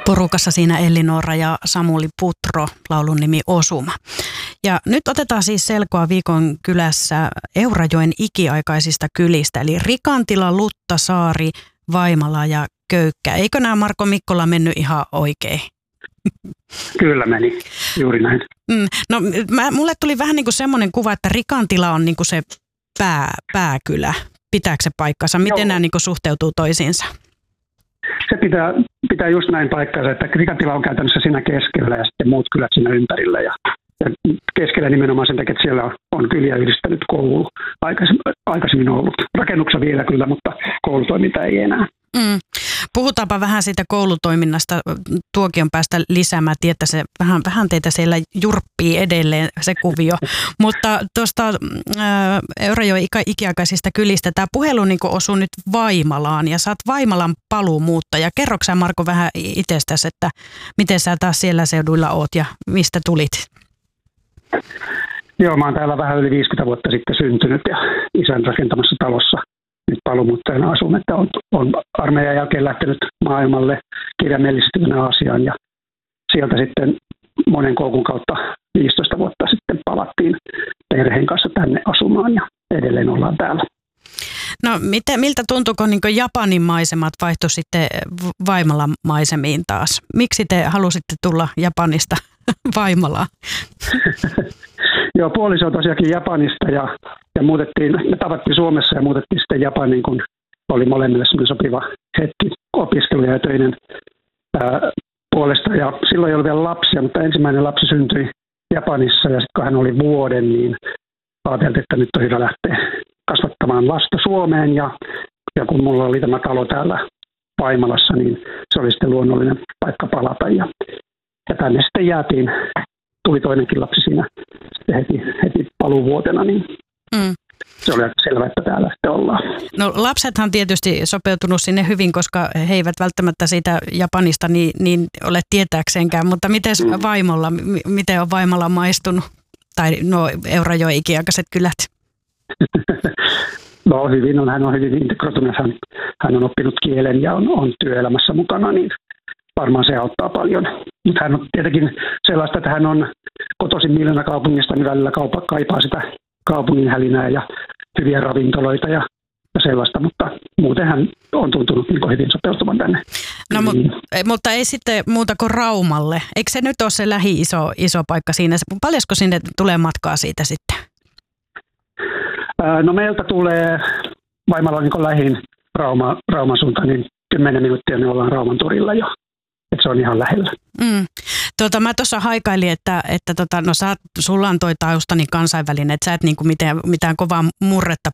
Porukassa siinä Elli-Noora ja Samuli Putro, laulun nimi Osuma. Ja nyt otetaan siis selkoa viikon kylässä Eurajoen ikiaikaisista kylistä, eli Rikantila, Luttasaari, Vaimala ja Köykkä. Eikö nämä Marko Mikkola mennyt ihan oikein? Kyllä meni, juuri näin. No mulle tuli vähän niin kuin semmoinen kuva, että Rikantila on niin kuin se pääkylä. Pitääkö se paikkansa? Miten nämä niin kuin suhteutuu toisiinsa? Se pitää just näin paikkansa, että Rikantila on käytännössä siinä keskellä ja sitten muut kylät siinä ympärillä. Ja keskellä nimenomaan sen takia, että siellä on kyliä yhdistänyt koulu. Aikaisemmin ollut. Rakennuksessa vielä kyllä, mutta koulutoiminta ei enää. Puhutaanpa vähän siitä koulutoiminnasta tuokion päästä lisää. Mä tiedän, että se vähän teitä siellä jurppii edelleen se kuvio. Mutta tuosta Eurajoen ikiaikaisista kylistä tämä puhelu niin osui nyt Vaimalaan ja sä oot Vaimalan paluumuuttaja. Kerroksä sä Marko vähän itsestäsi, että miten sä taas siellä seuduilla oot ja mistä tulit? Joo, mä oon täällä vähän yli 50 vuotta sitten syntynyt ja isän rakentamassa talossa. Nyt paluumuuttajana asun, että on armeijan jälkeen lähtenyt maailmalle kirjaimellistymään Aasiaan ja sieltä sitten monen koukun kautta 15 vuotta sitten palattiin perheen kanssa tänne asumaan ja edelleen ollaan täällä. No miltä tuntuuko niin Japanin maisemat vaihtui sitten Vaimalan maisemiin taas? Miksi te halusitte tulla Japanista Vaimalaan? Joo, puoliso on tosiaankin Japanista ja me tavattiin Suomessa ja muutettiin sitten Japaniin, kun oli molemmille semmoinen sopiva hetki opiskeluja ja töiden puolesta. Ja silloin ei ollut vielä lapsia, mutta ensimmäinen lapsi syntyi Japanissa ja sitten kun hän oli vuoden, niin ajateltiin, että nyt on hyvä lähteä kasvattamaan lasta Suomeen. Ja kun mulla oli tämä talo täällä Vaimalassa, niin se oli sitten luonnollinen paikka palata. Ja tänne sitten jäätiin. Tuli toinenkin lapsi siinä heti paluuvuotena, niin se oli aika selvä, että täällä sitten ollaan. No lapsethan tietysti sopeutunut sinne hyvin, koska he eivät välttämättä siitä Japanista niin ole tietääkseenkään, mutta miten vaimolla, miten on Vaimalla maistunut, tai nuo Eurajoen ikiaikaiset kylät? No hyvin hän on hyvin integroitunut, hän on oppinut kielen ja on työelämässä mukana, niin varmaan se auttaa paljon. Mutta hän on tietenkin sellaista, että hän on kotoisin Miljoona kaupungista, niin välillä kaipaa sitä kaupungin hälinää ja hyviä ravintoloita ja sellaista, mutta muuten hän on tuntunut niin hyvin sopeutuvan tänne. No, mutta ei sitten muuta kuin Raumalle. Eikö se nyt ole se iso paikka siinä? Paljonko sinne tulee matkaa siitä sitten? No meiltä tulee Vaimalla niin lähin Rauman suuntaan, niin 10 minuuttia me ollaan Rauman torilla jo. Että se on ihan lähellä. Mä tuossa haikailin, että sulla on toi tausta niin kansainvälinen, että sä et niinku mitään kovaa murretta